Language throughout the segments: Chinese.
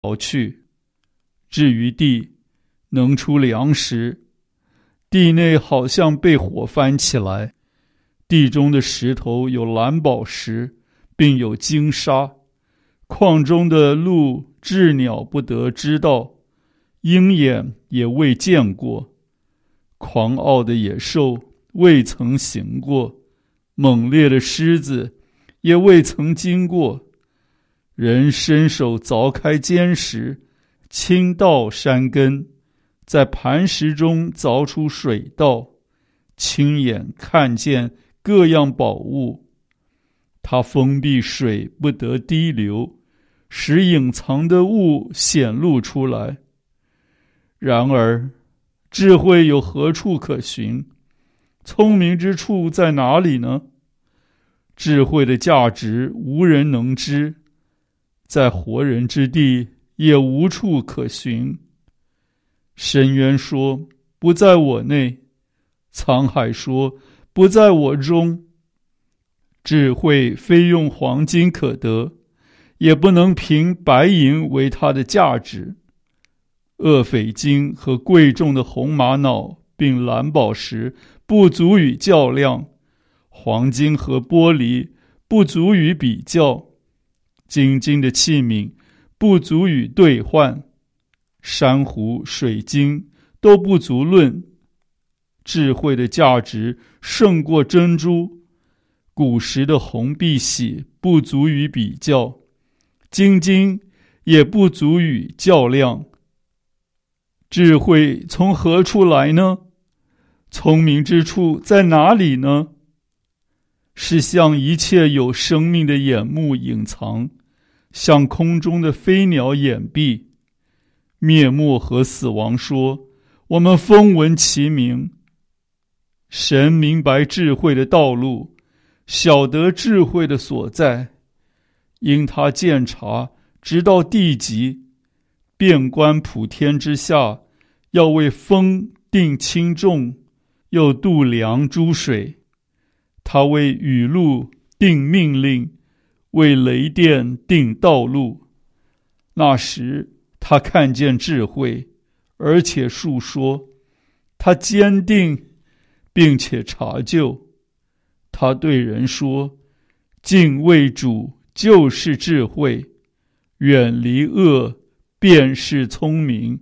去。至于地，能出粮食，地内好像被火翻起来，地中的石头有蓝宝石，并有金沙。矿中的鹿鸷鸟不得知道，鹰眼也未见过。狂傲的野兽未曾行过，猛烈的狮子也未曾经过。人伸手凿开坚石，倾倒山根，在磐石中凿出水道，亲眼看见各样宝物。他封闭水不得滴流，使隐藏的物显露出来。然而智慧有何处可寻？聪明之处在哪里呢？智慧的价值无人能知，在活人之地也无处可寻。深渊说不在我内，沧海说不在我中。智慧非用黄金可得，也不能凭白银为它的价值。厄斐金和贵重的红玛瑙并蓝宝石不足以较量，黄金和玻璃不足以比较，精金的器皿不足以兑换，珊瑚、水晶都不足论。智慧的价值胜过珍珠，古时的红碧玺不足以比较，精金也不足以较量。智慧从何处来呢？聪明之处在哪里呢？是向一切有生命的眼目隐藏，向空中的飞鸟掩蔽。灭没和死亡说，我们风闻其名。神明白智慧的道路，晓得智慧的所在，因他鉴察直到地极，遍观普天之下，要为风定轻重，又度量诸水。他为雨露定命令，为雷电定道路。那时他看见智慧，而且述说，他坚定并且查究。他对人说，敬畏主就是智慧，远离恶便是聪明。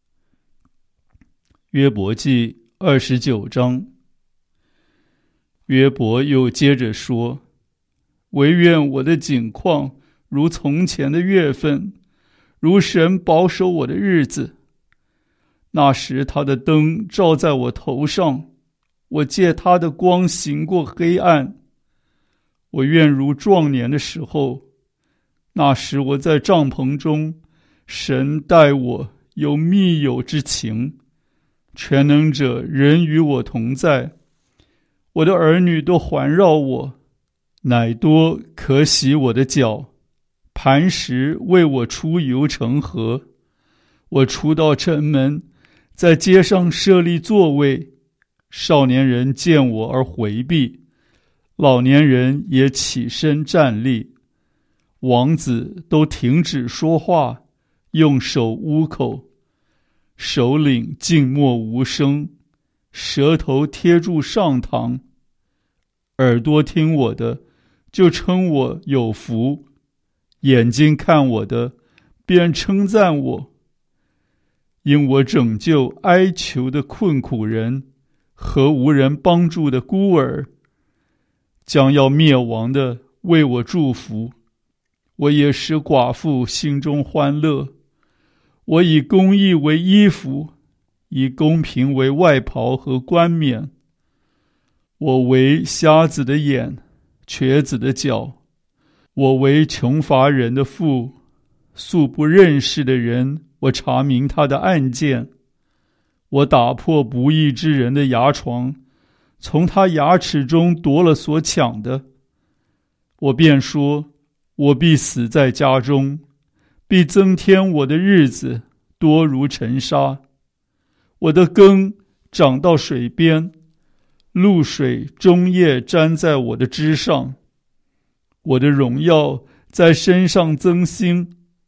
约伯记29章。约伯又接着说，惟愿我的景况如从前的月份，如神保守我的日子。那时他的灯照在我头上，我借他的光行过黑暗。我愿如壮年的时候，那时我在帐篷中，神待我有密友之情，全能者人与我同在。我的儿女都环绕我，乃多可洗我的脚，磐石为我出油成河。我出到城门，在街上设立座位，少年人见我而回避，老年人也起身站立。王子都停止说话，用手捂口，首领静默无声，舌头贴住上膛。耳朵听我的，就称我有福；眼睛看我的，便称赞我。因我拯救哀求的困苦人和无人帮助的孤儿，将要灭亡的为我祝福。我也使寡妇心中欢乐。我以公义为衣服，以公平为外袍和冠冕。我为瞎子的眼，瘸子的脚。我为穷乏人的父，素不认识的人，我查明他的案件。我打破不义之人的牙床，从他牙齿中夺了所抢的。我便说，我必死在家中，必增添我的日子，多如尘沙。我的根长到水边，露水终夜沾在我的枝上。我的荣耀在身上增新，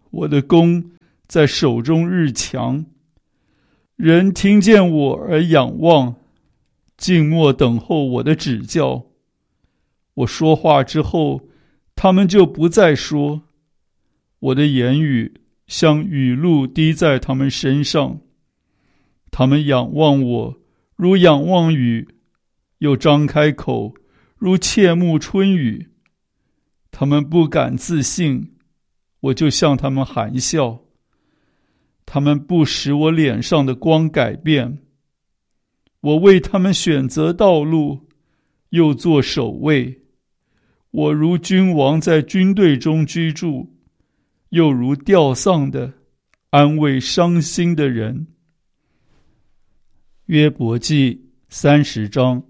我的弓在手中日强。人听见我而仰望，静默等候我的指教。我说话之后，他们就不再说。我的言语像雨露滴在他们身上。他们仰望我，如仰望雨，又张开口，如切慕春雨。他们不敢自信，我就向他们含笑。他们不使我脸上的光改变。我为他们选择道路，又做守卫。我如君王在军队中居住，又如吊丧的安慰伤心的人。约伯记30章。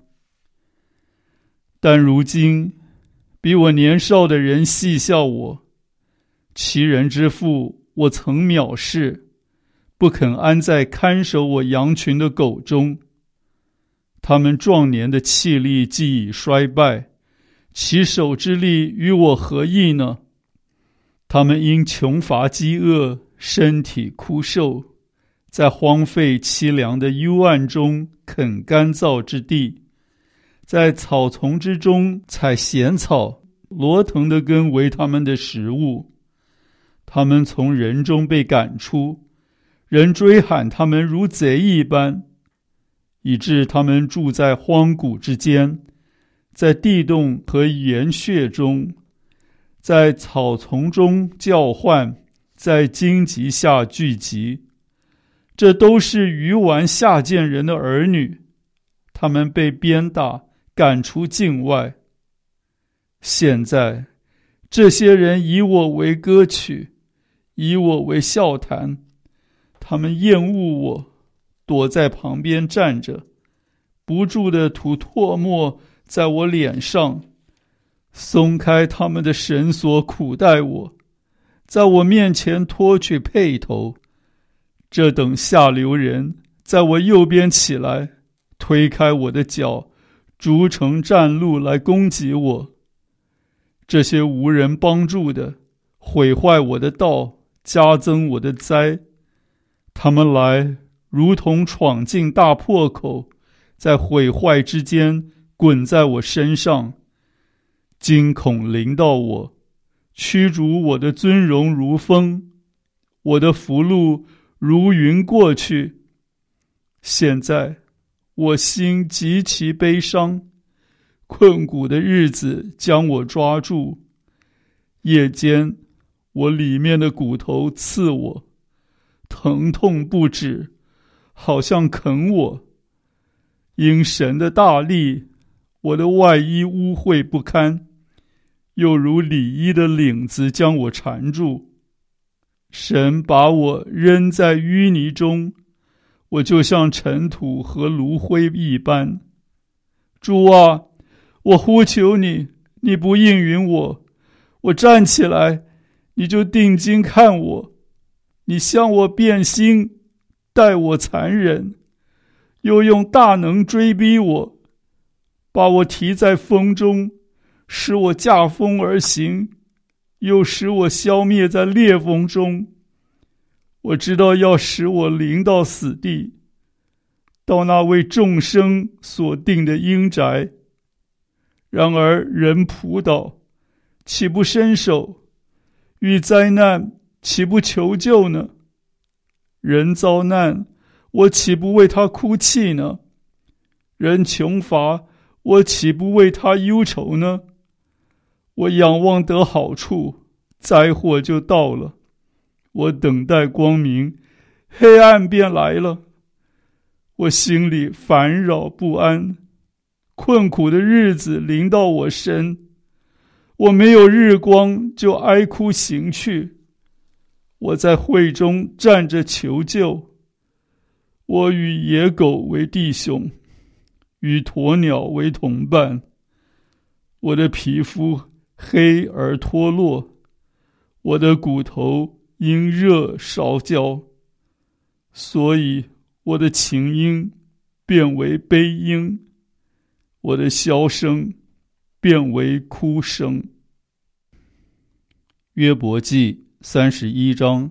但如今比我年少的人戏笑我，其人之父我曾藐视，不肯安在看守我羊群的狗中。他们壮年的气力既已衰败，其手之力与我何异呢？他们因穷乏饥饿，身体枯瘦，在荒废凄凉的幽暗中啃干燥之地，在草丛之中采咸草，罗藤的根为他们的食物。他们从人中被赶出，人追喊他们如贼一般，以致他们住在荒谷之间，在地洞和岩穴中，在草丛中叫唤，在荆棘下聚集。这都是愚顽下贱人的儿女，他们被鞭打，赶出境外。现在这些人以我为歌曲，以我为笑谈，他们厌恶我，躲在旁边站着，不住地吐唾沫在我脸上，松开他们的绳索苦待我，在我面前脱去辔头。这等下流人在我右边起来，推开我的脚，筑成战路来攻击我。这些无人帮助的，毁坏我的道，加增我的灾。他们来如同闯进大破口，在毁坏之间滚在我身上。惊恐临到我，驱逐我的尊荣如风，我的福禄如云过去。现在我心极其悲伤，困苦的日子将我抓住。夜间我里面的骨头刺我，疼痛不止，好像啃我。因神的大力，我的外衣污秽不堪，又如里衣的领子将我缠住。神把我扔在淤泥中，我就像尘土和炉灰一般。主啊，我呼求你，你不应允我。我站起来，你就定睛看我。你向我变心，待我残忍，又用大能追逼我，把我提在风中，使我驾风而行，又使我消灭在烈风中。我知道要使我临到死地，到那为众生所定的阴宅。然而人仆倒，岂不伸手？遇灾难，岂不求救呢？人遭难，我岂不为他哭泣呢？人穷乏，我岂不为他忧愁呢？我仰望得好处，灾祸就到了。我等待光明，黑暗便来了。我心里烦扰不安，困苦的日子临到我身。我没有日光，就哀哭行去。我在会中站着求救。我与野狗为弟兄，与鸵鸟为同伴。我的皮肤黑而脱落，我的骨头因热烧焦，所以我的琴音变为悲音，我的箫声变为哭声。约伯记 31章。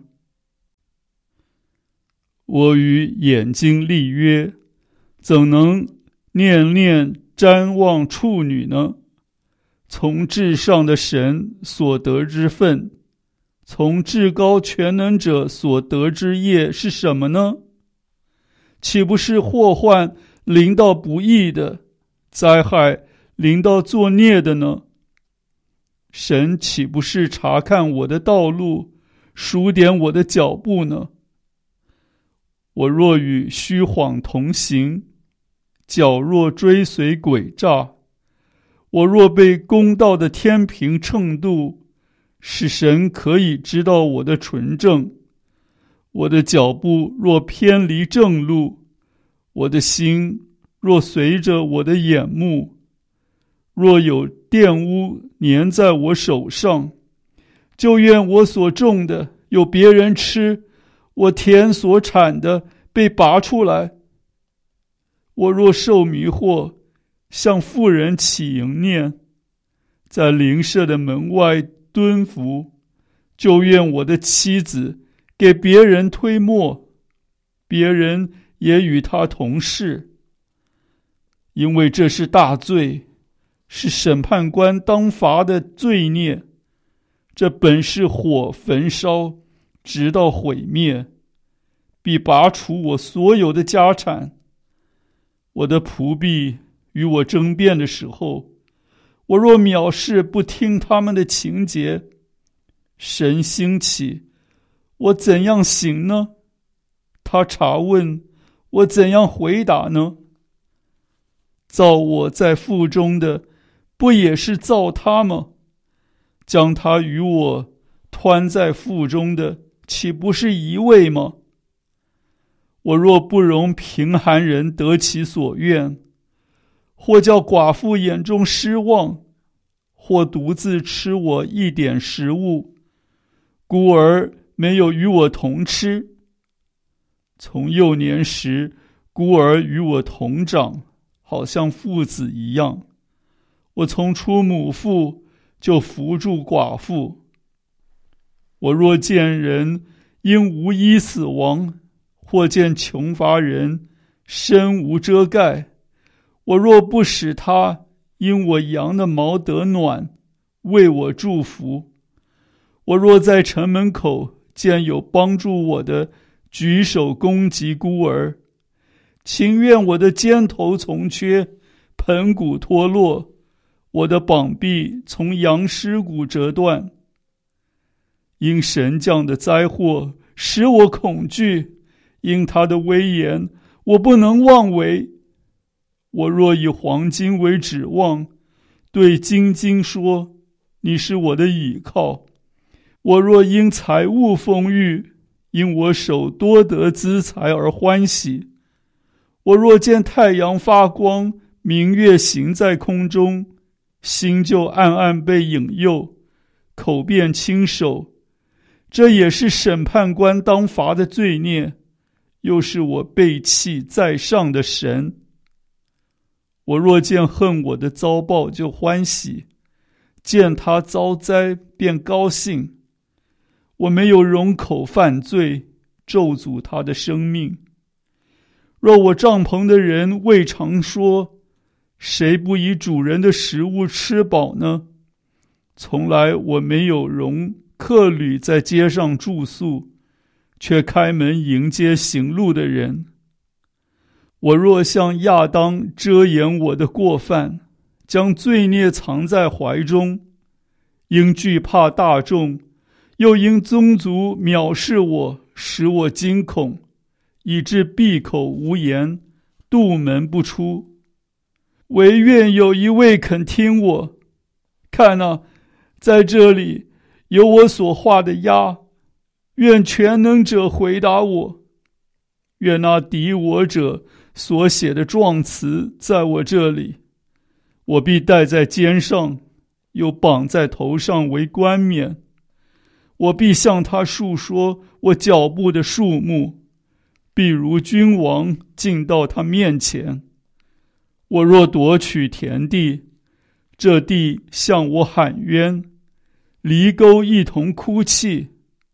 我与眼睛立约，怎能念念瞻望处女呢？从至上的神所得之分，从至高全能者所得之业是什么呢？岂不是祸患临到不义的，灾害临到作孽的呢？神岂不是查看我的道路，数点我的脚步呢？我若与虚谎同行，脚若追随诡诈，我若被公道的天平秤度，使神可以知道我的纯正。我的脚步若偏离正路，我的心若随着我的眼目，若有玷污粘在我手上，就愿我所种的有别人吃，我田所产的被拔出来。我若受迷惑，向妇人起淫念，在邻舍的门外蹲伏，就愿我的妻子给别人推磨，别人也与他同事。因为这是大罪，是审判官当罚的罪孽，这本是火焚烧，直到毁灭，必拔除我所有的家产。我的仆婢与我争辩的时候，我若藐视不听他们的情节，神兴起，我怎样行呢？他查问，我怎样回答呢？造我在腹中的，不也是造他吗？将他与我湍在腹中的，岂不是一位吗？我若不容贫寒人得其所愿，或叫寡妇眼中失望，或独自吃我一点食物，孤儿没有与我同吃。从幼年时，孤儿与我同长，好像父子一样。我从出母腹，就扶助寡妇。我若见人因无衣死亡，或见穷乏人身无遮盖，我若不使他因我羊的毛得暖，为我祝福。我若在城门口见有帮助我的，举手攻击孤儿，情愿我的肩头从缺，盆骨脱落，我的膀臂从羊尸骨折断。因神降的灾祸使我恐惧，因他的威严我不能妄为。我若以黄金为指望，对金金说，你是我的倚靠。我若因财物丰裕，因我手多得资财而欢喜。我若见太阳发光，明月行在空中，心就暗暗被引诱，口便轻手，这也是审判官当罚的罪孽，又是我背弃在上的神。我若见恨我的遭报就欢喜，见他遭灾便高兴。我没有容口犯罪，咒诅他的生命。若我帐篷的人未尝说，谁不以主人的食物吃饱呢？从来我没有容客旅在街上住宿，却开门迎接行路的人。我若向亚当遮掩我的过犯，将罪孽藏在怀中，因惧怕大众，又因宗族藐视我，使我惊恐，以致闭口无言，杜门不出。唯愿有一位肯听我。看啊，在这里有我所画的鸭，愿全能者回答我。愿那敌我者所写的状词在我这里，我必戴在肩上，又绑在头上为冠冕。我必向他述说我脚步的数目，必如君王进到他面前。我若夺取田地，这地向我喊冤，犁沟一同哭泣。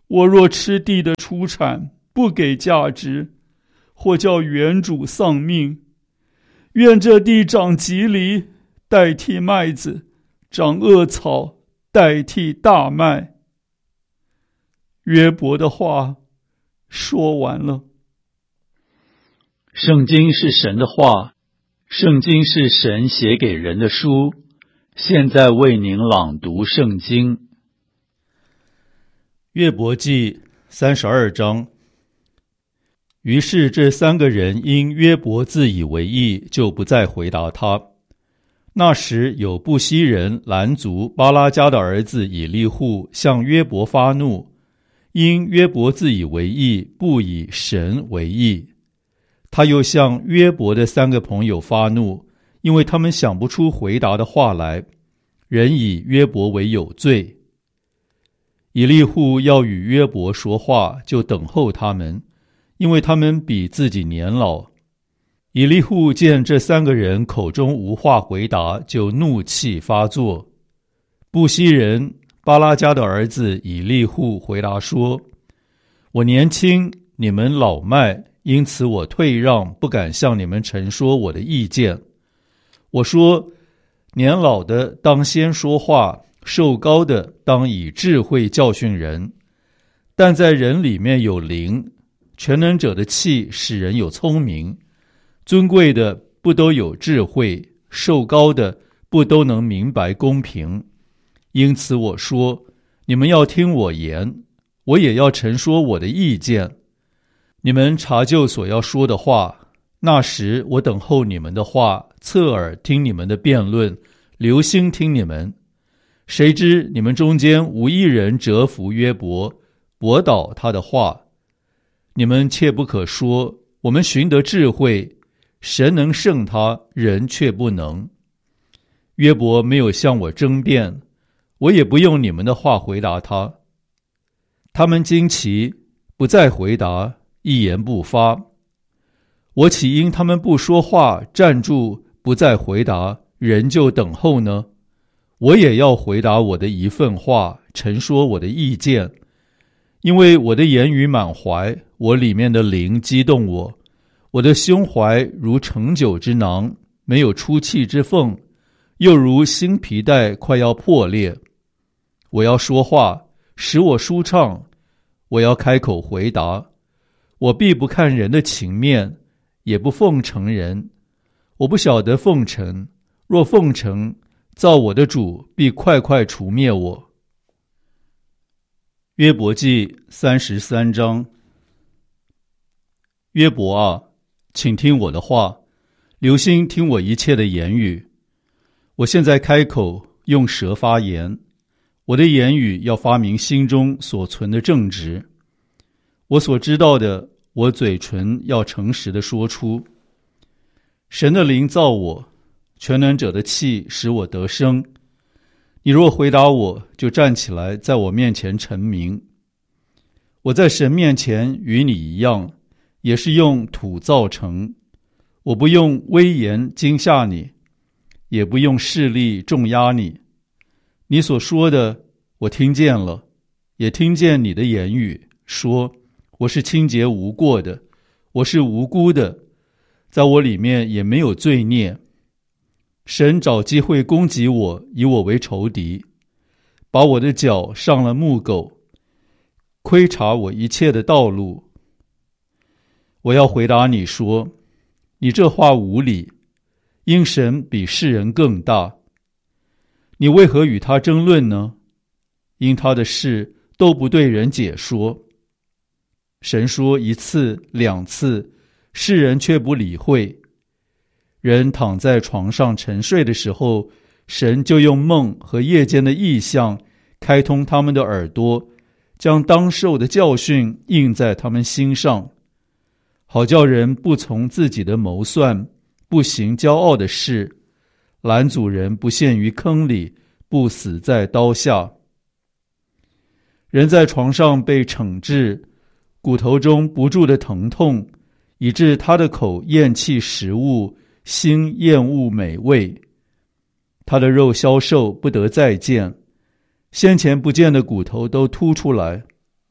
我若吃地的出产，不给价值，或叫园主丧命，愿这地长棘藜，代替麦子，长恶草，代替大麦。”约伯的话说完了。 圣经是神的话，圣经是神写给人的书，现在为您朗读圣经。 约伯记32章。于是这3个人因约伯自以为义，就不再回答他。那时有布西人兰族巴拉迦的儿子以利户向约伯发怒，因约伯自以为义，不以神为义。他又向约伯的3个朋友发怒，因为他们想不出回答的话来，人以约伯为有罪。以利户要与约伯说话，就等候他们，因为他们比自己年老。以利户见这3个人口中无话回答，就怒气发作。布西人巴拉迦的儿子以利户回答说：“我年轻，你们老迈，因此我退让，不敢向你们陈说我的意见。我说，年老的当先说话，寿高的当以智慧教训人。但在人里面有灵，全能者的气使人有聪明。尊贵的不都有智慧，寿高的不都能明白公平。因此我说，你们要听我言，我也要陈说我的意见。你们查究所要说的话，那时我等候你们的话，侧耳听你们的辩论，留心听你们。谁知你们中间无一人折服约伯，驳倒他的话。你们切不可说，我们寻得智慧，神能胜他，人却不能。约伯没有向我争辩，我也不用你们的话回答他。他们惊奇，不再回答，一言不发。我岂因他们不说话，站住，不再回答，人就等候呢？我也要回答我的一份话，陈说我的意见。因为我的言语满怀，我里面的灵激动我，我的胸怀如盛酒之囊，没有出气之缝，又如新皮带快要破裂。我要说话，使我舒畅，我要开口回答。我必不看人的情面，也不奉承人。我不晓得奉承，若奉承，造我的主必快快除灭我。约伯记33章。约伯啊，请听我的话，留心听我一切的言语。我现在开口，用舌发言，我的言语要发明心中所存的正直。我所知道的，我嘴唇要诚实地说出。神的灵造我，全能者的气使我得生。你若回答我，就站起来，在我面前陈明。我在神面前与你一样，也是用土造成。我不用威严惊吓你，也不用势力重压你。你所说的，我听见了，也听见你的言语，说我是清洁无过的，我是无辜的，在我里面也没有罪孽。神找机会攻击我，以我为仇敌，把我的脚上了木狗，窥察我一切的道路。我要回答你说，你这话无理，因神比世人更大。你为何与他争论呢？因他的事都不对人解说。神说一次两次，世人却不理会。人躺在床上沉睡的时候，神就用梦和夜间的异象开通他们的耳朵，将当受的教训印在他们心上，好叫人不从自己的谋算，不行骄傲的事，拦阻人不陷于坑里，不死在刀下。人在床上被惩治，骨头中不住的疼痛，以致他的口厌弃食物，心厌恶美味。他的肉消瘦，不得再见，先前不见的骨头都凸出来。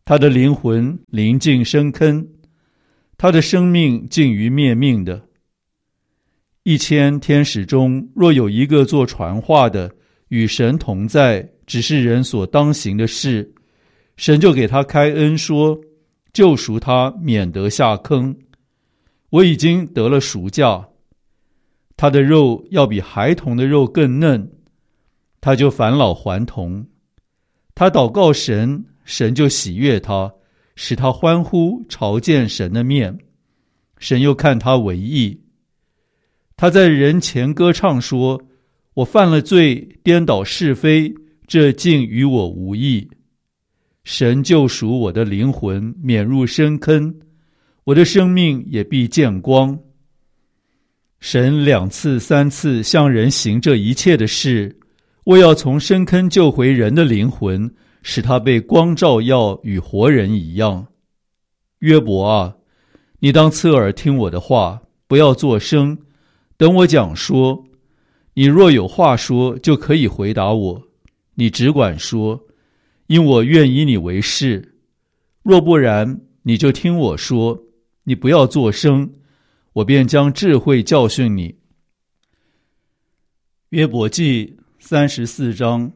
他的灵魂临近深坑，他的生命近于灭命的。1000天使中，若有一个做传话的，与神同在，只是人所当行的事，神就给他开恩说，救赎他，免得下坑。我已经得了赎价，他的肉要比孩童的肉更嫩，他就返老还童。他祷告神，神就喜悦他，使他欢呼，朝见神的面。神又看他为义。他在人前歌唱说，我犯了罪，颠倒是非，这竟与我无益。神救赎我的灵魂，免入深坑，我的生命也必见光。神2次3次向人行这一切的事，为要从深坑救回人的灵魂，使他被光照耀，与活人一样。约伯啊，你当侧耳听我的话，不要作声，等我讲说。你若有话说，就可以回答我，你只管说，因我愿以你为是。若不然，你就听我说，你不要作声，我便将智慧教训你。约伯记34章。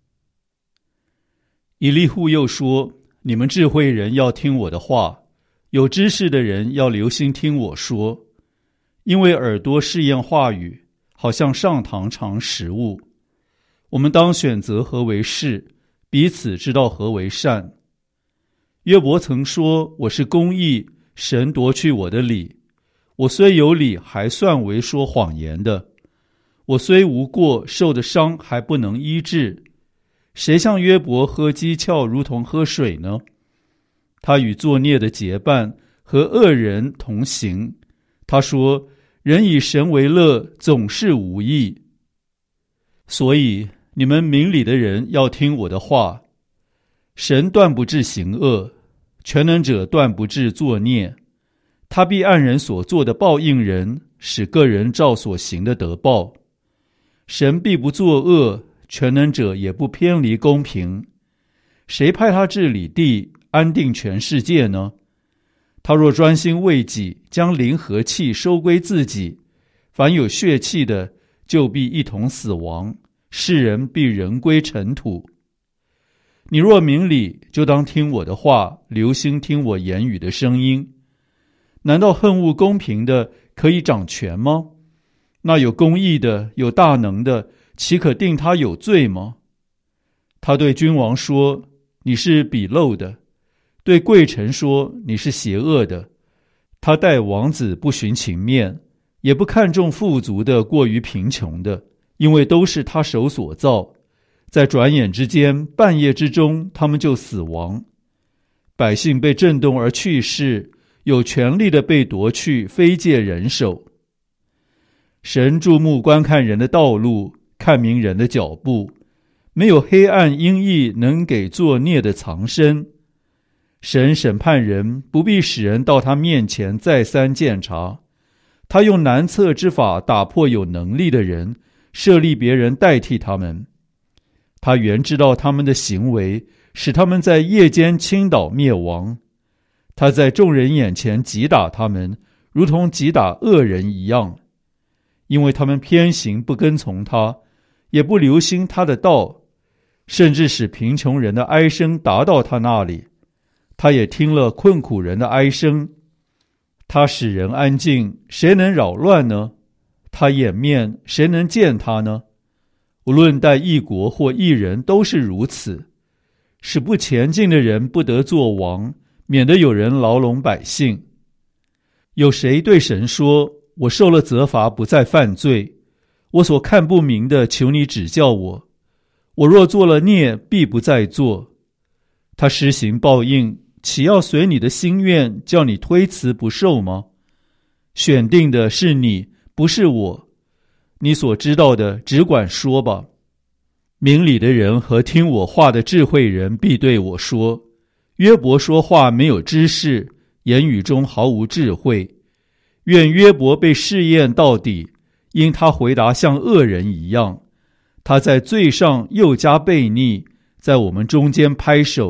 以利户又说，你们智慧人要听我的话，有知识的人要留心听我说，因为耳朵试验话语，好像上膛尝食物。我们当选择何为是，彼此知道何为善。约伯曾说，我是公义，神夺去我的理。我虽有理，还算为说谎言的。我虽无过，受的伤还不能医治。谁像约伯喝鸡跷如同喝水呢？他与作孽的结伴，和恶人同行。他说，人以神为乐，总是无益。所以你们明理的人要听我的话。神断不至行恶，全能者断不至作孽。他必按人所做的报应人，使个人照所行的得报。神必不作恶，全能者也不偏离公平。谁派他治理地，安定全世界呢？他若专心为己，将灵和气收归自己，凡有血气的，就必一同死亡，世人必人归尘土。你若明理，就当听我的话，留心听我言语的声音。难道恨恶公平的可以掌权吗？那有公义的，有大能的，岂可定他有罪吗？他对君王说，你是鄙陋的；对贵臣说，你是邪恶的。他待王子不徇情面，也不看重富足的过于贫穷的，因为都是他手所造。在转眼之间，半夜之中，他们就死亡。百姓被震动而去世，有权力的被夺去，非借人手。神注目观看人的道路，看明人的脚步，没有黑暗阴翳能给作孽的藏身。神审判人，不必使人到他面前再三鉴察。他用难测之法打破有能力的人，设立别人代替他们。他原知道他们的行为，使他们在夜间倾倒灭亡。他在众人眼前击打他们，如同击打恶人一样。因为他们偏行不跟从他，也不留心他的道，甚至使贫穷人的哀声达到他那里。他也听了困苦人的哀声。他使人安静，谁能扰乱呢？他掩面，谁能见他呢？无论待一国或一人，都是如此，使不前进的人不得作王，免得有人牢笼百姓。有谁对神说，我受了责罚，不再犯罪，我所看不明的，求你指教我。我若做了孽，必不再做。他施行报应，岂要随你的心愿，叫你推辞不受吗？选定的是你，不是我。你所知道的，只管说吧。明理的人和听我话的智慧人必对我说，约伯说话没有知识，言语中毫无智慧。愿约伯被试验到底，因他回答像恶人一样。他在罪上又加悖逆，在我们中间拍手，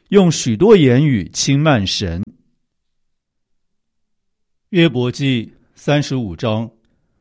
用许多言语轻慢神。约伯记35章。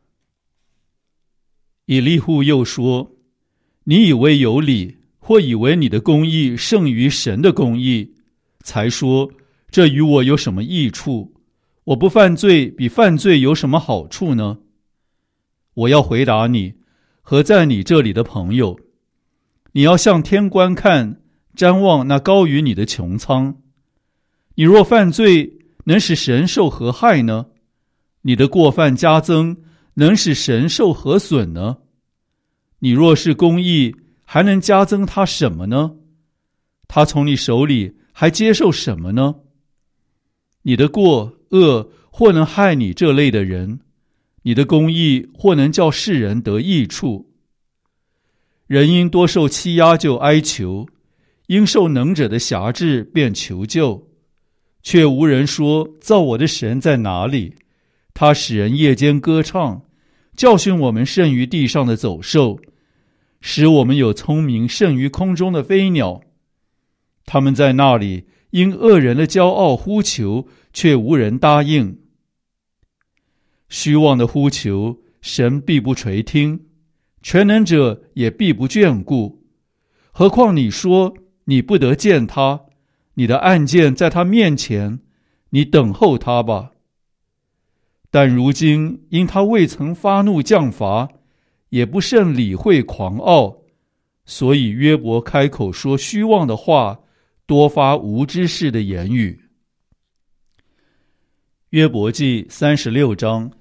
以利户又说，你以为有理，或以为你的公义胜于神的公义，才说这与我有什么益处？我不犯罪比犯罪有什么好处呢？我要回答你和在你这里的朋友，你要向天观看，瞻望那高于你的穹苍。你若犯罪，能使神受何害呢？你的过犯加增，能使神受何损呢？你若是公义，还能加增他什么呢？他从你手里还接受什么呢？你的过恶或能害你这类的人，你的公义或能叫世人得益处。人因多受欺压就哀求，因受能者的辖制便求救，却无人说造我的神在哪里？他使人夜间歌唱，教训我们胜于地上的走兽，使我们有聪明胜于空中的飞鸟。他们在那里因恶人的骄傲呼求，却无人答应。虚妄的呼求，神必不垂听，全能者也必不眷顾。何况你说你不得见他，你的案件在他面前，你等候他吧。但如今因他未曾发怒降罚，也不甚理会狂傲，所以约伯开口说虚妄的话，多发无知识的言语。约伯记36章。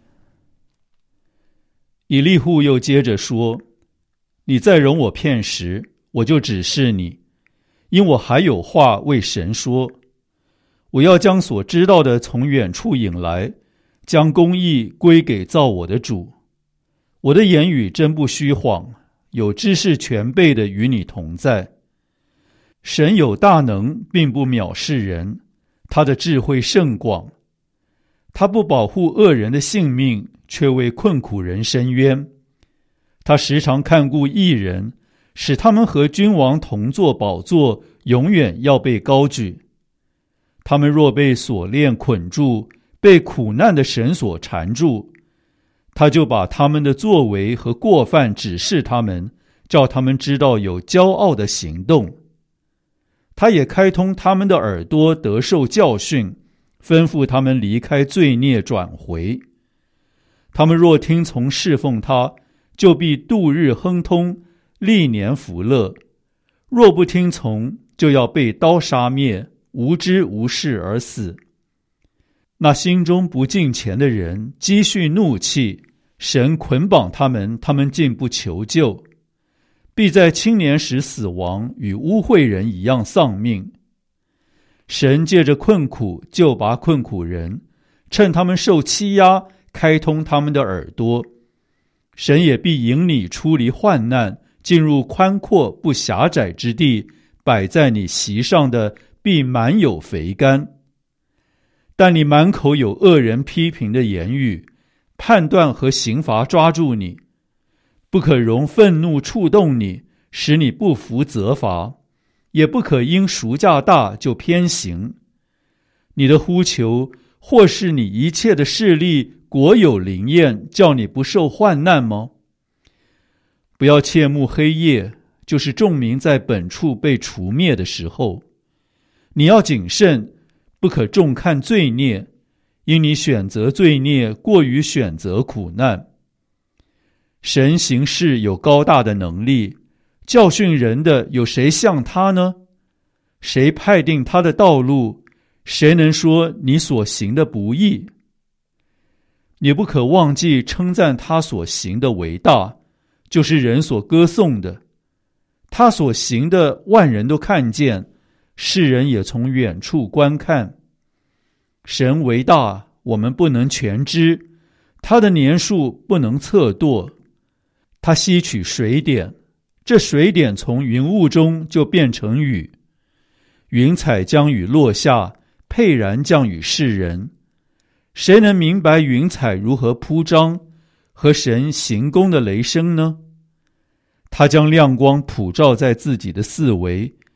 以利户又接着说，你再容我片时，我就指示你，因我还有话为神说。我要将所知道的从远处引来，将公义归给造我的主。我的言语真不虚谎，有知识全备的与你同在。神有大能，并不藐视人，他的智慧甚广。他不保护恶人的性命，却为困苦人伸冤。他时常看顾义人，使他们和君王同坐宝座，永远要被高举。他们若被锁链捆住，被苦难的绳索缠住，他就把他们的作为和过犯指示他们，叫他们知道有骄傲的行动。他也开通他们的耳朵，得受教训，吩咐他们离开罪孽转回。他们若听从侍奉他，就必度日亨通，历年福乐；若不听从，就要被刀杀灭，无知无事而死。那心中不敬虔的人积蓄怒气，神捆绑他们，他们竟不求救，必在青年时死亡，与污秽人一样丧命。神借着困苦救拔困苦人，趁他们受欺压，开通他们的耳朵。神也必引你出离患难，进入宽阔不狭窄之地，摆在你席上的必满有肥甘。但你满口有恶人批评的言语，判断和刑罚抓住你，不可容愤怒触动你，使你不服责罚，也不可因赎价大就偏行。你的呼求，或是你一切的势力，果有灵验，叫你不受患难吗？不要切慕黑夜，就是众民在本处被除灭的时候。你要谨慎，不可重看罪孽，因你选择罪孽，过于选择苦难。神行事有高大的能力，教训人的有谁像他呢？谁派定他的道路？谁能说你所行的不义？你不可忘记称赞他所行的为大，就是人所歌颂的。他所行的万人都看见，世人也从远处观看。神为大，我们不能全知，他的年数不能测度。他吸取水点，这水点从云雾中就变成雨。云彩将雨落下，沛然降与世人。谁能明白云彩如何铺张，和神行宫的雷声呢？他将亮光普照在自己的四围，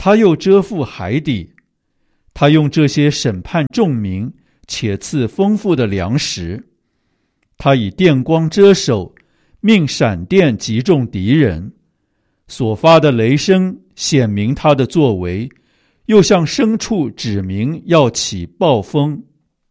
他又遮覆海底，他用这些审判众民，且赐丰富的粮食。他以电光遮手，命闪电击中敌人，所发的雷声显明他的作为，又向牲畜指明要起暴风。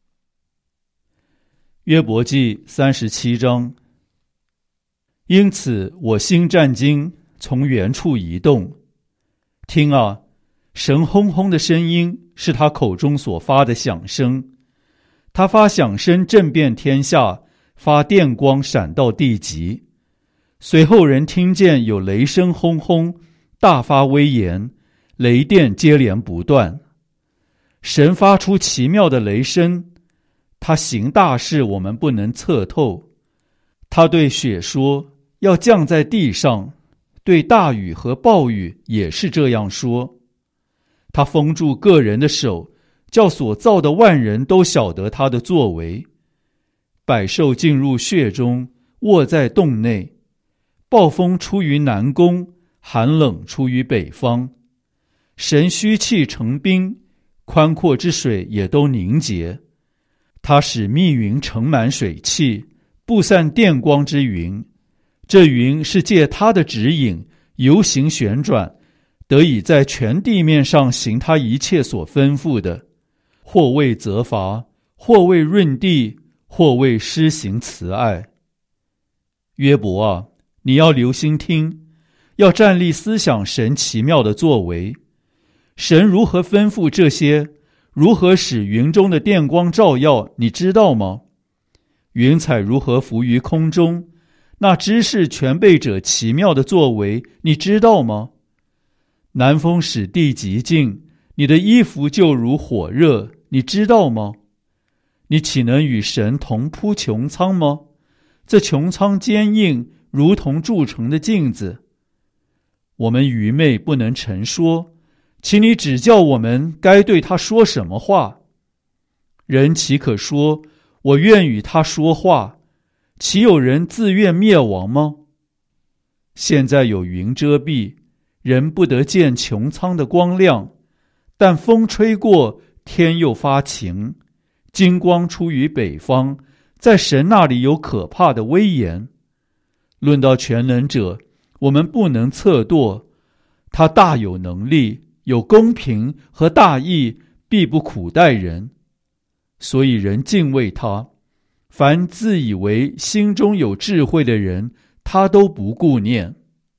约伯记37章。因此我心战惊，从原处移动。听啊，神轰轰的声音是他口中所发的响声，他发响声震遍天下，发电光闪到地极。随后人听见有雷声轰轰，大发威严，雷电接连不断。神发出奇妙的雷声，他行大事我们不能测透。他对雪说，要降在地上，对大雨和暴雨也是这样说。他封住个人的手，叫所造的万人都晓得他的作为。百兽进入穴中，卧在洞内。暴风出于南宫，寒冷出于北方。神虚气成冰，宽阔之水也都凝结。他使密云盛满水汽，布散电光之云。这云是借他的指引，游行旋转，得以在全地面上行他一切所吩咐的，或为责罚，或为润地，或为施行慈爱。约伯啊，你要留心听，要站立思想神奇妙的作为。神如何吩咐这些，如何使云中的电光照耀，你知道吗？云彩如何浮于空中，那知识全备者奇妙的作为，你知道吗？南风使地极静，你的衣服就如火热，你知道吗？你岂能与神同铺穹苍吗？这穹苍坚硬，如同铸成的镜子。我们愚昧不能陈说，请你指教我们该对他说什么话。人岂可说，我愿与他说话？岂有人自愿灭亡吗？现在有云遮蔽，人不得见穹苍的光亮，但风吹过，天又发晴，金光出于北方，在神那里有可怕的威严。论到全能者，我们不能测度，他大有能力，有公平和大义，必不苦待人。所以人敬畏他，凡自以为心中有智慧的人，他都不顾念。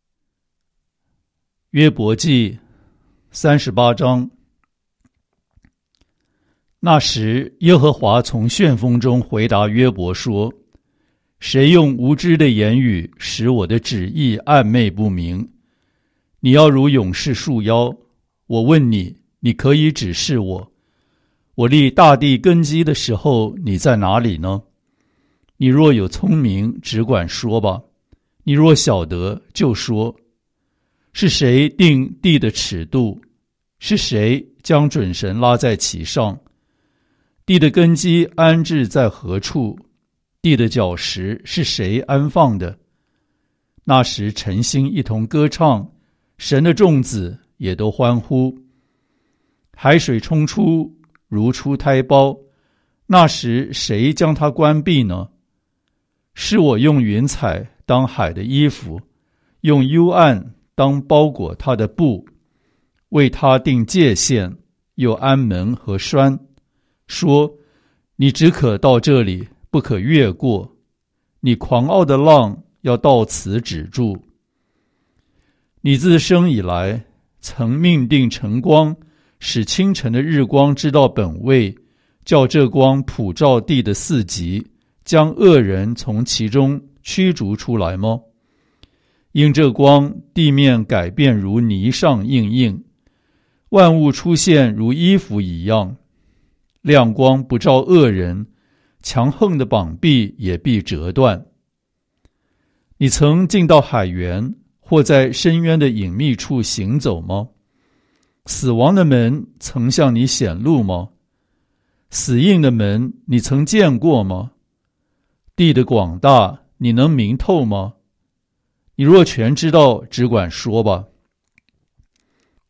约伯记38章。那时耶和华从旋风中回答约伯说，谁用无知的言语使我的旨意暧昧不明？你要如勇士束腰，我问你，你可以指示我。我立大地根基的时候，你在哪里呢？你若有聪明，只管说吧；你若晓得，就说。是谁定地的尺度？是谁将准绳拉在其上？地的根基安置在何处？地的角石是谁安放的？那时诚心一同歌唱，神的众子也都欢呼。海水冲出，如出胎胞，那时谁将它关闭呢？是我用云彩当海的衣服，用幽暗当包裹它的布，为它定界限，又安门和栓，说，你只可到这里，不可越过。你狂傲的浪要到此止住。你自生以来，曾命定晨光，使清晨的日光知道本位，叫这光普照地的四极，将恶人从其中驱逐出来吗？因这光，地面改变如泥上硬硬，万物出现如衣服一样。亮光不照恶人，强横的膀臂也必折断。你曾进到海源，或在深渊的隐秘处行走吗？死亡的门曾向你显露吗？死荫的门你曾见过吗？地的广大你能明透吗？你若全知道，只管说吧。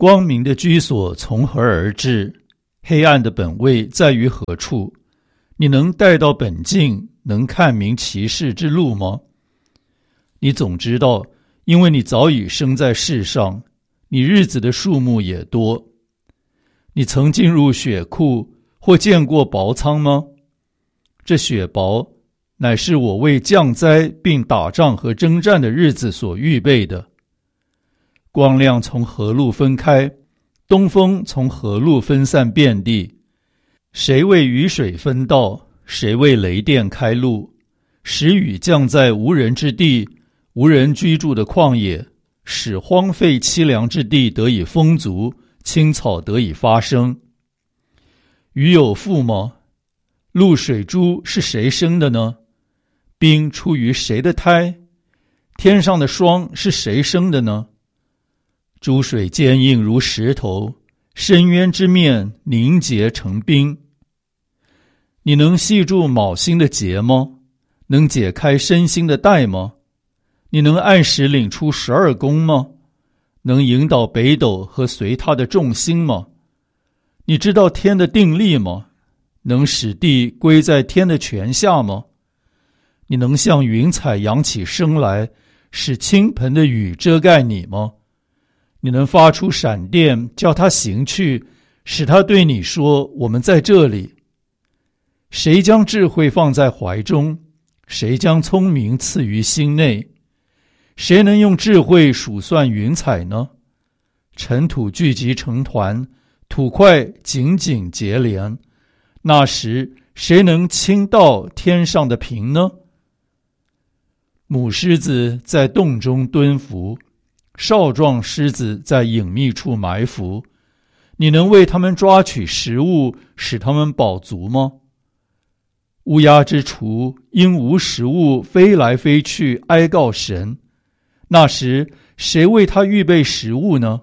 光明的居所从何而至？黑暗的本位在于何处？你能带到本境，能看明其事之路吗？你总知道，因为你早已生在世上，你日子的数目也多。你曾进入血库或见过雹仓吗？这雪雹乃是我为降灾并打仗和征战的日子所预备的。光亮从何路分开？东风从何路分散遍地？谁为雨水分道？谁为雷电开路？使雨降在无人之地，无人居住的旷野，使荒废凄凉之地得以丰足，青草得以发生。雨有父吗？露水珠是谁生的呢？冰出于谁的胎？天上的霜是谁生的呢？珠水坚硬如石头，深渊之面凝结成冰。你能系住卯星的结吗？能解开申星的带吗？你能按时领出12宫吗？能引导北斗和随它的众星吗？你知道天的定力吗？能使地归在天的权下吗？你能向云彩扬起声来，使倾盆的雨遮盖你吗？你能发出闪电，叫它行去，使它对你说：我们在这里。谁将智慧放在怀中？谁将聪明赐于心内？谁能用智慧数算云彩呢？尘土聚集成团，土块紧紧结连，那时谁能倾倒天上的平呢？母狮子在洞中蹲伏，少壮狮子在隐秘处埋伏，你能为他们抓取食物，使他们饱足吗？乌鸦之雏因无食物飞来飞去哀告神，那时谁为他预备食物呢？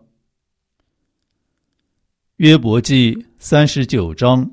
约伯记39章。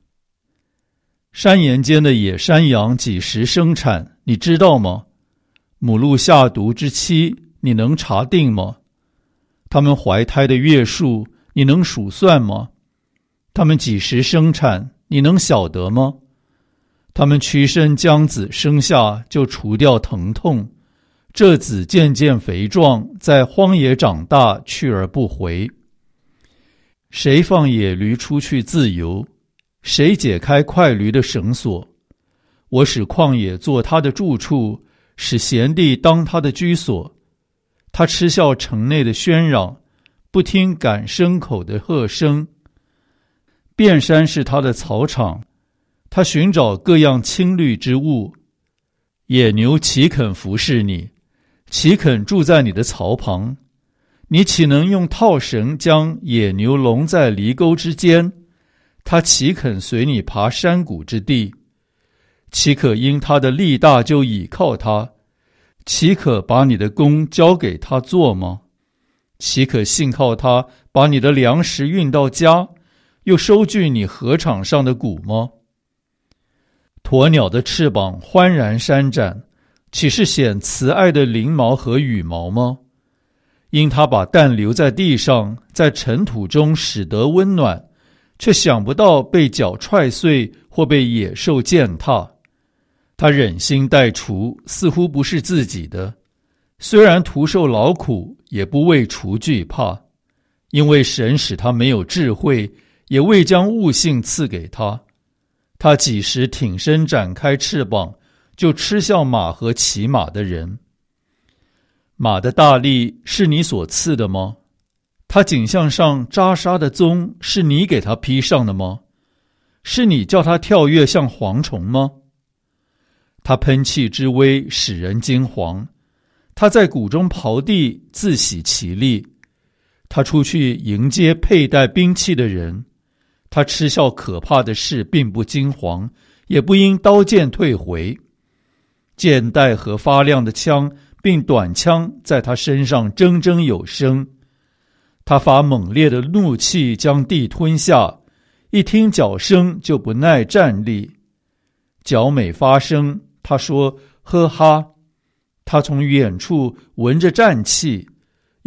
山岩间的野山羊几时生产，你知道吗？母鹿下犊之期，你能查定吗？它们怀胎的月数，你能数算吗？它们几时生产，你能晓得吗？它们屈身将子生下，就除掉疼痛，这子渐渐肥壮，在荒野长大，去而不回。谁放野驴出去自由？谁解开快驴的绳索？我使旷野做他的住处，使闲地当他的居所。他嗤笑城内的喧嚷，不听赶牲口的喝声。遍山是他的草场，他寻找各样青绿之物。野牛岂肯服侍你？岂肯住在你的槽旁？你岂能用套绳将野牛笼在犁沟之间？他岂肯随你爬山谷之地？岂可因他的力大就倚靠他？岂可把你的工交给他做吗？岂可信靠他把你的粮食运到家，又收据你禾场上的谷吗？鸵鸟的翅膀欢然扇展，岂是显慈爱的翎毛和羽毛吗？因他把蛋留在地上，在尘土中使得温暖，却想不到被脚踹碎或被野兽践踏。他忍心待雏，似乎不是自己的，虽然徒受劳苦，也不为雏惧怕，因为神使他没有智慧，也未将悟性赐给他。他几时挺身展开翅膀，就嗤笑马和骑马的人。马的大力是你所赐的吗？他颈项上扎沙的鬃是你给他披上的吗？是你叫他跳跃像蝗虫吗？他喷气之威使人惊惶，他在谷中刨地，自喜其力。他出去迎接佩戴兵器的人，他嗤笑可怕的事，并不惊惶，也不因刀剑退回。剑带和发亮的枪并短枪在他身上铮铮有声。他发猛烈的怒气将地吞下，一听脚声就不耐站立。脚每发声，他说呵哈。他从远处闻着战气，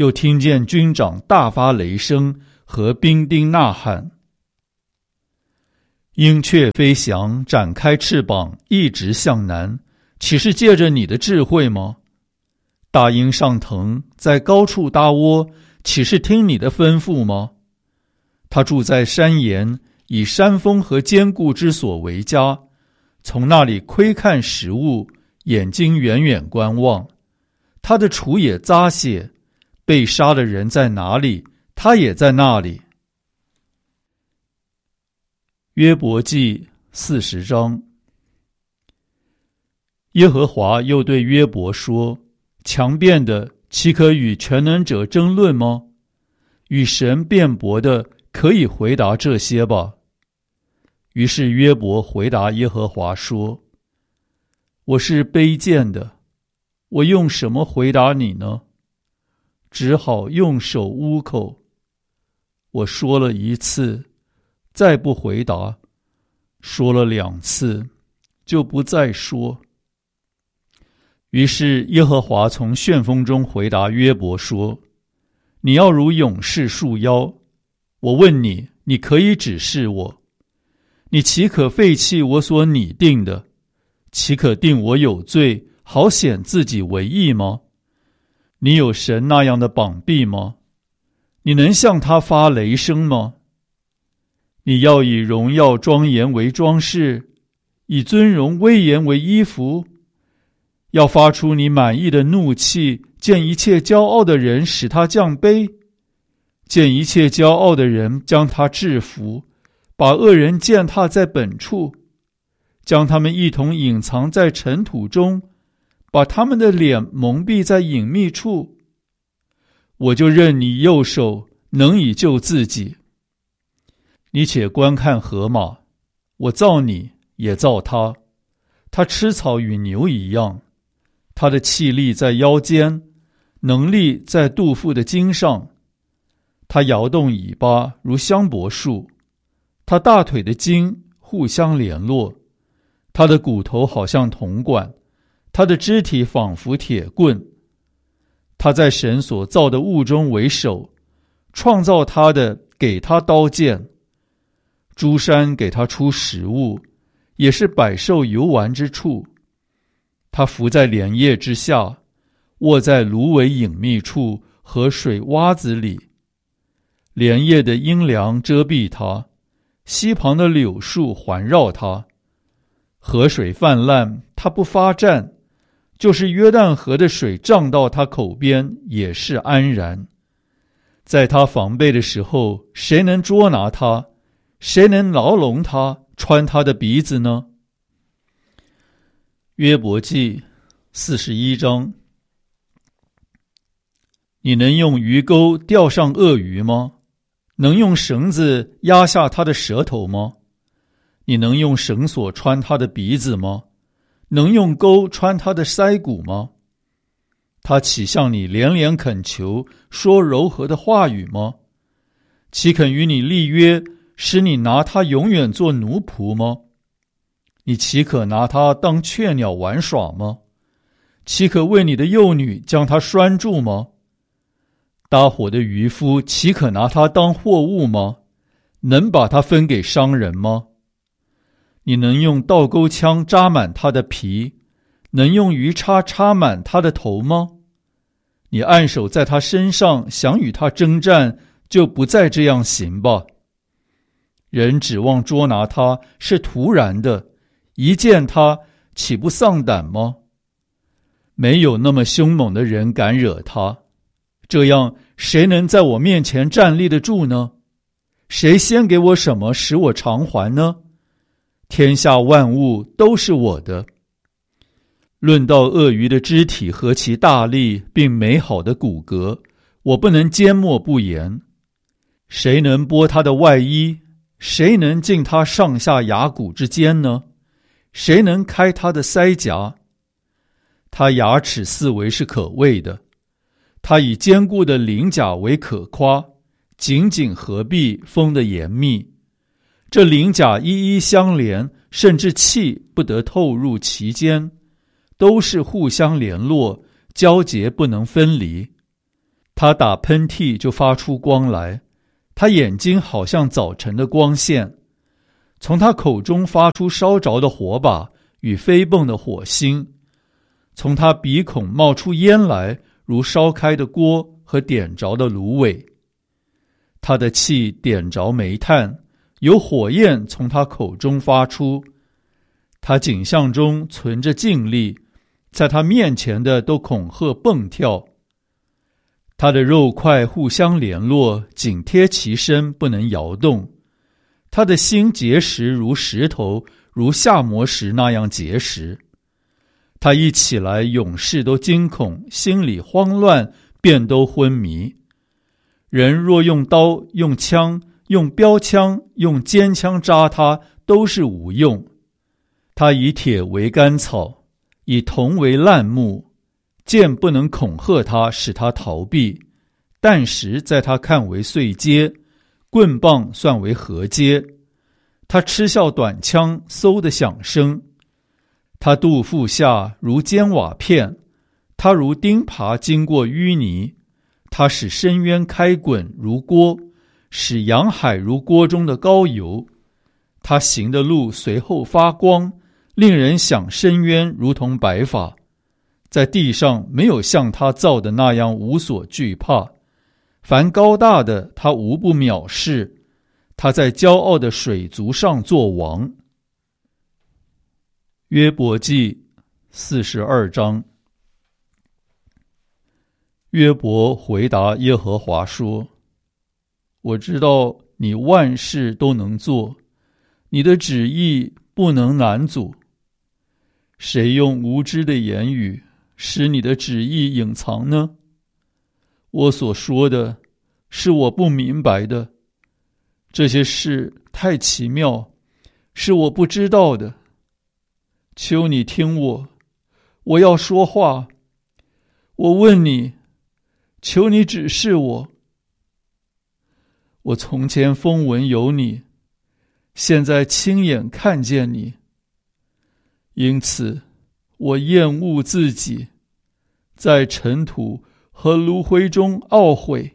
又听见军长大发雷声和兵丁呐喊。鹰雀飞翔，展开翅膀，一直向南，岂是借着你的智慧吗？大鹰上腾，在高处搭窝，岂是听你的吩咐吗？他住在山岩，以山峰和坚固之所为家，从那里窥看食物，眼睛远远观望。他的厨也扎血，被杀的人在哪里，他也在那里。约伯记40章。耶和华又对约伯说：强辩的岂可与全能者争论吗？与神辩驳的可以回答这些吧。于是约伯回答耶和华说：我是卑贱的，我用什么回答你呢？只好用手捂口。我说了1次，再不回答；说了2次，就不再说。于是耶和华从旋风中回答约伯说：你要如勇士束腰，我问你，你可以指示我。你岂可废弃我所拟定的？岂可定我有罪，好显自己为义吗？你有神那样的膀臂吗？你能向他发雷声吗？你要以荣耀庄严为装饰，以尊荣威严为衣服，要发出你满意的怒气，见一切骄傲的人使他降卑，见一切骄傲的人将他制服，把恶人践踏在本处，将他们一同隐藏在尘土中，把他们的脸蒙蔽在隐秘处。我就任你右手能以救自己。你且观看河马，我造你，也造它，它吃草与牛一样，它的气力在腰间，能力在肚腹的筋上。它摇动尾巴如香柏树，它大腿的筋互相联络，它的骨头好像铜管，它的肢体仿佛铁棍。他在神所造的物中为首，创造他的给他刀剑，诸山给他出食物，也是百兽游玩之处。他伏在莲叶之下，卧在芦苇隐秘处和水洼子里。莲叶的阴凉遮蔽他，溪旁的柳树环绕他。河水泛滥，他不发战，就是约旦河的水涨到他口边，也是安然。在他防备的时候，谁能捉拿他？谁能牢笼他，穿他的鼻子呢？约伯记41章。你能用鱼钩钓上鳄鱼吗？能用绳子压下他的舌头吗？你能用绳索穿他的鼻子吗？能用钩穿他的腮骨吗？他岂向你连连恳求，说柔和的话语吗？岂肯与你立约，使你拿他永远做奴仆吗？你岂可拿他当雀鸟玩耍吗？岂可为你的幼女将他拴住吗？搭伙的渔夫岂可拿他当货物吗？能把他分给商人吗？你能用倒钩枪扎满他的皮，能用鱼叉插满他的头吗？你按手在他身上，想与他征战，就不再这样行吧。人指望捉拿他是突然的，一见他岂不丧胆吗？没有那么凶猛的人敢惹他，这样谁能在我面前站立得住呢？谁先给我什么使我偿还呢？天下万物都是我的。论到鳄鱼的肢体和其大力并美好的骨骼，我不能缄默不言。谁能剥他的外衣？谁能进他上下牙骨之间呢？谁能开他的腮颊？他牙齿四围是可畏的，他以坚固的鳞甲为可夸，紧紧合璧，封得严密。这鳞甲一一相连，甚至气不得透入其间，都是互相联络，交结不能分离。 他打喷嚏就发出光来，他眼睛好像早晨的光线，从他口中发出烧着的火把与飞蹦的火星，从他鼻孔冒出烟来，如烧开的锅和点着的芦苇。他的气点着煤炭，有火焰从他口中发出。他颈项中存着劲力，在他面前的都恐吓蹦跳。他的肉块互相联络，紧贴其身，不能摇动。他的心结实如石头，如下磨石那样结实。他一起来，勇士都惊恐，心里慌乱，便都昏迷。人若用刀、用枪、用标枪、用尖枪扎他，都是无用。他以铁为干草，以铜为烂木，剑不能恐吓他，使他逃避；弹石在他看为碎阶，棍棒算为合阶。他嗤笑短枪，嗖的响声。他肚腹下如尖瓦片，他如钉耙经过淤泥。他使深渊开滚如锅，使洋海如锅中的高油。他行的路随后发光，令人想深渊如同白发。在地上没有像他造的那样无所惧怕，凡高大的他无不藐视。他在骄傲的水族上作王。约伯记42章。约伯回答耶和华说：我知道你万事都能做，你的旨意不能难阻。谁用无知的言语使你的旨意隐藏呢？我所说的是我不明白的，这些事太奇妙，是我不知道的。求你听我，我要说话。我问你，求你指示我。我从前风闻有你，现在亲眼看见你，因此我厌恶自己，在尘土和炉灰中懊悔。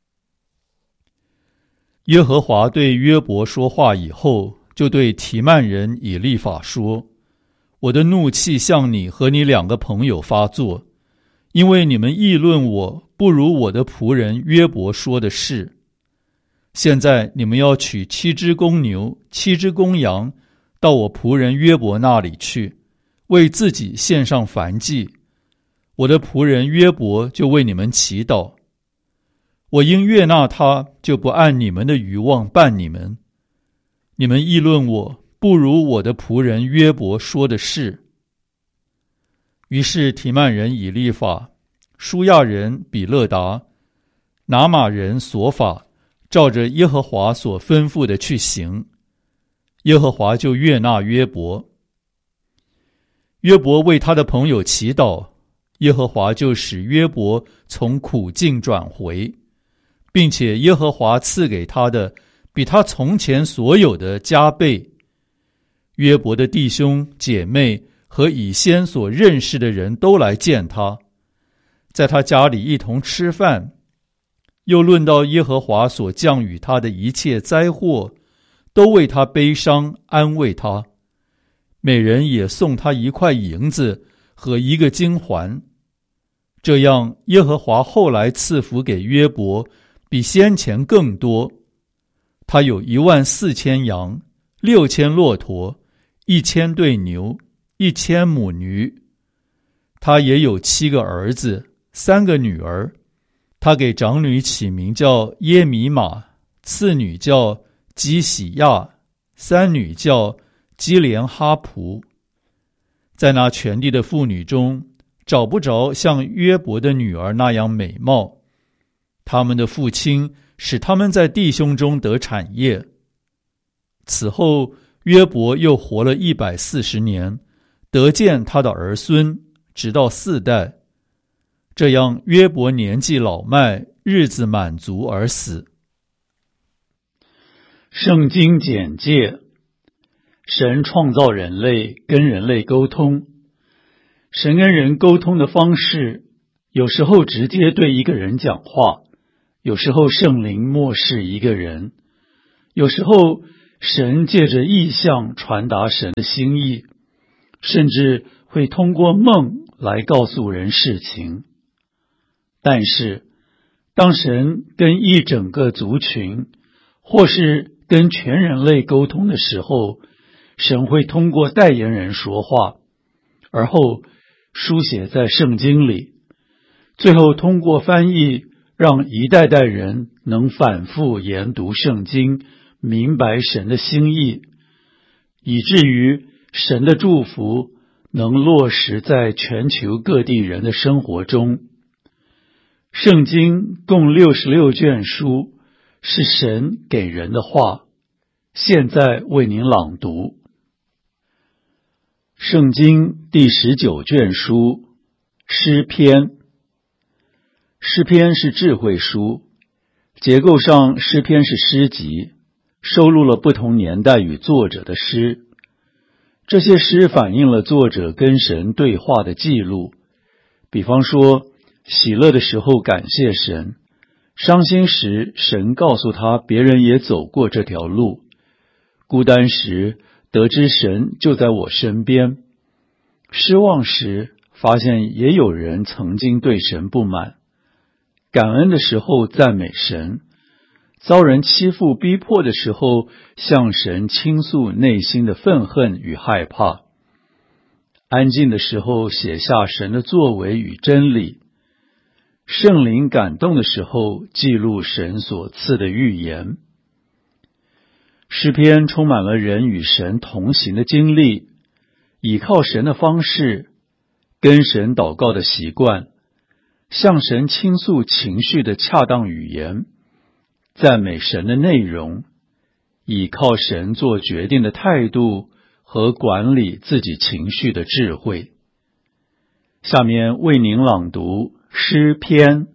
耶和华对约伯说话以后，就对提曼人以利法说：我的怒气向你和你2个朋友发作，因为你们议论我不如我的仆人约伯说的是。现在你们要取7只公牛、7只公羊，到我仆人约伯那里去，为自己献上燔祭。我的仆人约伯就为你们祈祷。我因悦纳他，就不按你们的愚妄办你们。你们议论我不如我的仆人约伯说的是。于是提曼人以利法、舒亚人比勒达、拿玛人索法，照着耶和华所吩咐的去行。耶和华就悦纳约伯。约伯为他的朋友祈祷，耶和华就使约伯从苦境转回，并且耶和华赐给他的比他从前所有的加倍。约伯的弟兄姐妹和以先所认识的人都来见他，在他家里一同吃饭。又论到耶和华所降与他的一切灾祸，都为他悲伤，安慰他。每人也送他1块银子和1个金环。这样耶和华后来赐福给约伯，比先前更多。他有14000羊，6000骆驼，1000对牛，1000母驴。他也有7个儿子，3个女儿。他给长女起名叫耶米玛，次女叫基喜亚，三女叫基连哈普。在那全地的妇女中，找不着像约伯的女儿那样美貌。他们的父亲使他们在弟兄中得产业。此后约伯又活了140年，得见他的儿孙，直到4代。这样约伯年纪老迈，日子满足而死。 圣经简介：神创造人类，跟人类沟通。神跟人沟通的方式有时候直接对一个人讲话，有时候圣灵默示一个人，有时候神借着异象传达神的心意，甚至会通过梦来告诉人事情。但是当神跟一整个族群或是跟全人类沟通的时候，神会通过代言人说话，而后书写在圣经里，最后通过翻译让一代代人能反复研读圣经，明白神的心意，以至于神的祝福能落实在全球各地人的生活中。圣经共66卷书，是神给人的话，现在为您朗读。圣经第19卷书，诗篇。诗篇是智慧书，结构上诗篇是诗集，收录了不同年代与作者的诗。这些诗反映了作者跟神对话的记录，比方说喜乐的时候感谢神，伤心时神告诉他别人也走过这条路，孤单时得知神就在我身边，失望时发现也有人曾经对神不满，感恩的时候赞美神，遭人欺负逼迫的时候向神倾诉内心的愤恨与害怕，安静的时候写下神的作为与真理，圣灵感动的时候记录神所赐的预言。诗篇充满了人与神同行的经历，倚靠神的方式，跟神祷告的习惯，向神倾诉情绪的恰当语言，赞美神的内容，倚靠神做决定的态度和管理自己情绪的智慧。下面为您朗读诗篇。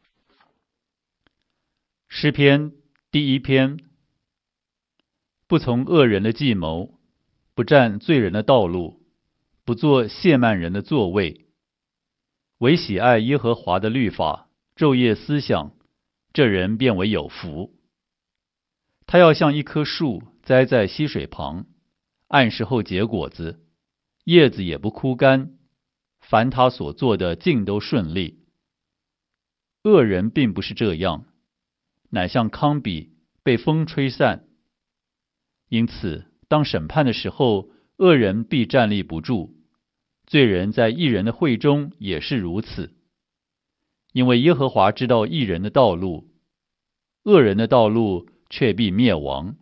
诗篇第1篇。不从恶人的计谋，不占罪人的道路，不做亵慢人的座位，唯喜爱耶和华的律法，昼夜思想，这人便为有福。他要像一棵树栽在溪水旁，按时候结果子，叶子也不枯干，凡他所做的尽都顺利。恶人并不是这样，乃像糠秕被风吹散。因此当审判的时候，恶人必站立不住，罪人在义人的会中也是如此。因为耶和华知道义人的道路，恶人的道路却必灭亡。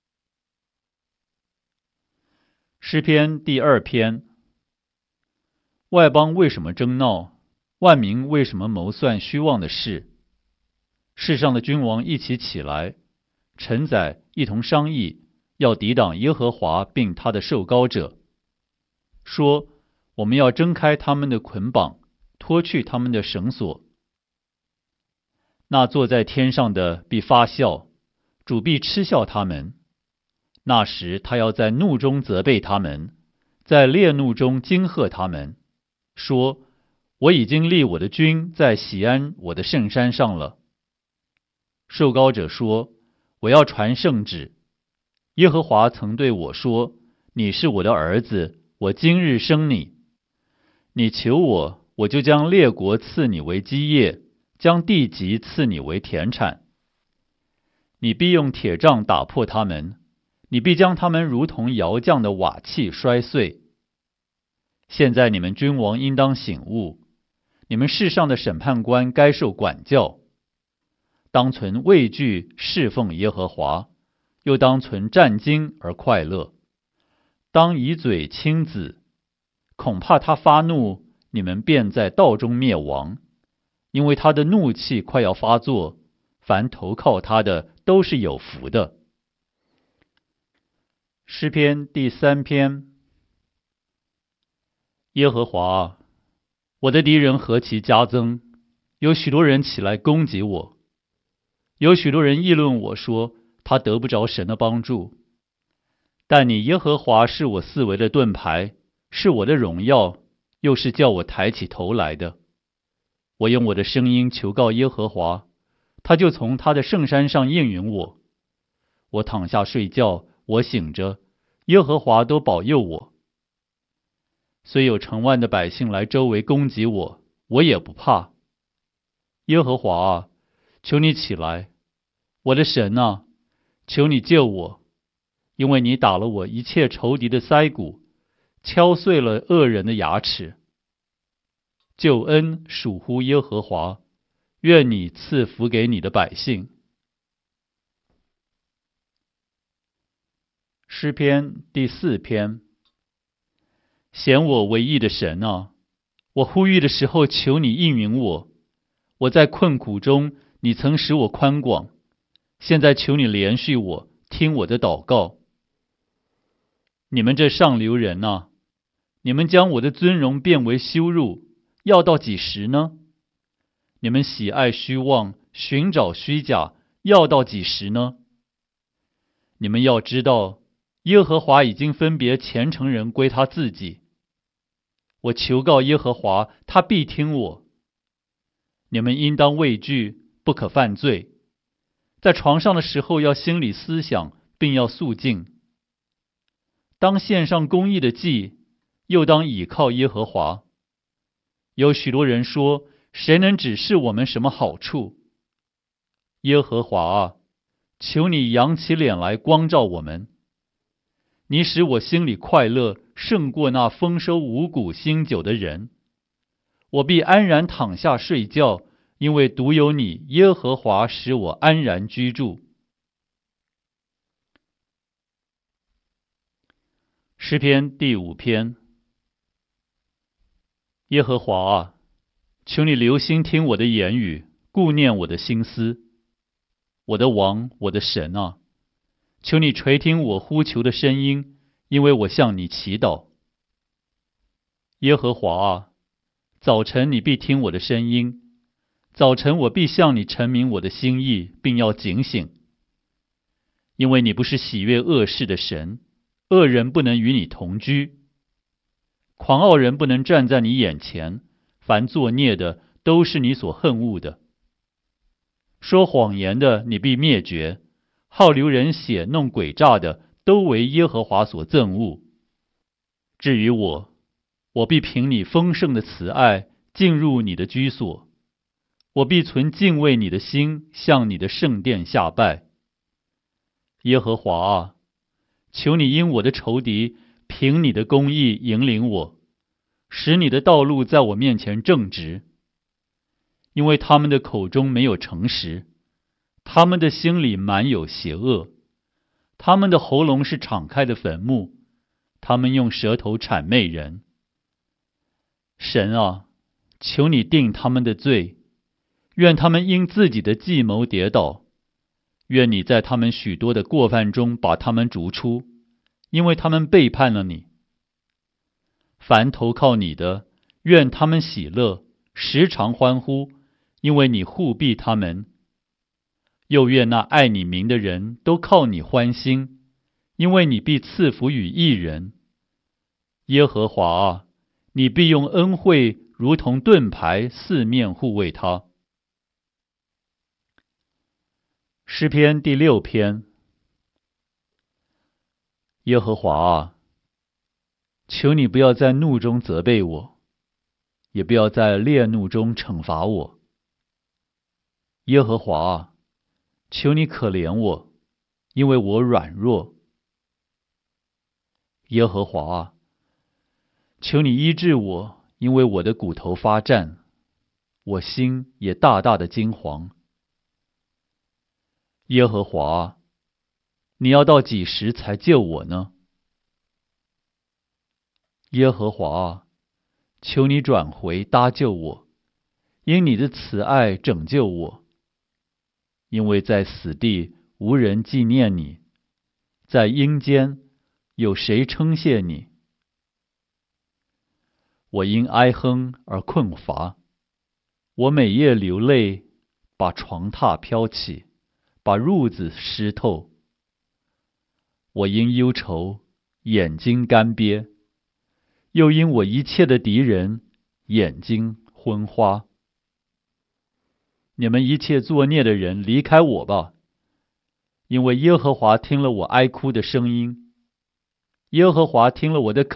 诗篇第2篇。外邦为什么争闹？万民为什么谋算虚妄的事？世上的君王一起起来，臣宰一同商议，要抵挡耶和华并他的受膏者，说我们要挣开他们的捆绑，脱去他们的绳索。那坐在天上的必发笑，主必嗤笑他们。那时他要在怒中责备他们，在烈怒中惊吓他们，说我已经立我的君在锡安我的圣山上了。受膏者说，我要传圣旨。耶和华曾对我说，你是我的儿子，我今日生你。你求我，我就将列国赐你为基业，将地极赐你为田产。你必用铁杖打破他们，你必将他们如同窑匠的瓦器摔碎。现在你们君王应当醒悟，你们世上的审判官该受管教。当存畏惧侍奉耶和华，又当存战兢而快乐。当以嘴亲子，恐怕他发怒，你们便在道中灭亡。因为他的怒气快要发作，凡投靠他的都是有福的。诗篇第3篇。耶和华，我的敌人何其加增，有许多人起来攻击我。有许多人议论我说，他得不着神的帮助。但你耶和华是我四围的盾牌，是我的荣耀，又是叫我抬起头来的。 我用我的声音求告耶和华，他就从他的圣山上应允我。我躺下睡觉，我醒着，耶和华都保佑我。虽有成万的百姓来周围攻击我，我也不怕。耶和华啊，求你起来，我的神啊，求你救我，因为你打了我一切仇敌的腮骨，敲碎了恶人的牙齿。救恩属乎耶和华，愿你赐福给你的百姓。诗篇第4篇。显我为义的神啊，我呼吁的时候，求你应允我。我在困苦中，你曾使我宽广，现在求你怜恤我，听我的祷告。你们这上流人啊，你们将我的尊荣变为羞辱，要到几时呢？你们喜爱虚妄，寻找虚假，要到几时呢？你们要知道，耶和华已经分别虔诚人归他自己。我求告耶和华，他必听我。你们应当畏惧，不可犯罪。在床上的时候要心里思想，并要肃静。当献上公义的祭，又当倚靠耶和华。有许多人说，谁能指示我们什么好处？耶和华啊，求你扬起脸来光照我们。你使我心里快乐，胜过那丰收五谷新酒的人。我必安然躺下睡觉，因为独有你，耶和华使我安然居住。诗篇第5篇。耶和华啊，求你留心听我的言语，顾念我的心思。我的王，我的神啊，求你垂听我呼求的声音，因为我向你祈祷。耶和华啊，早晨你必听我的声音，早晨我必向你陈明我的心意，并要警醒。因为你不是喜悦恶事的神，恶人不能与你同居，狂傲人不能站在你眼前，凡作孽的都是你所恨恶的。说谎言的你必灭绝，好流人血弄诡诈的都为耶和华所憎恶。至于我，我必凭你丰盛的慈爱进入你的居所，我必存敬畏你的心，向你的圣殿下拜。耶和华啊，求你因我的仇敌凭你的公义引领我，使你的道路在我面前正直。因为他们的口中没有诚实，他们的心里满有邪恶，他们的喉咙是敞开的坟墓，他们用舌头谄媚人。神啊，求你定他们的罪，愿他们因自己的计谋跌倒，愿你在他们许多的过犯中把他们逐出，因为他们背叛了你。凡投靠你的，愿他们喜乐，时常欢呼，因为你护庇他们。又愿那爱你名的人都靠你欢心，因为你必赐福与义人。耶和华啊，你必用恩惠如同盾牌四面护卫他。诗篇第6篇。耶和华啊，求你不要在怒中责备我，也不要在烈怒中惩罚我。耶和华啊，求你可怜我，因为我软弱。耶和华啊，求你医治我，因为我的骨头发战，我心也大大的惊惶。耶和华啊，你要到几时才救我呢？耶和华啊，求你转回搭救我，因你的慈爱拯救我。因为在死地无人纪念你，在阴间有谁称谢你？我因哀哼而困乏，我每夜流泪，把床榻飘起，把褥子湿透。我因忧愁，眼睛干瘪，又因我一切的敌人，眼睛昏花。 你们一切作孽的人，离开我吧！因为耶和华听了我哀哭的声音，耶和华听了我的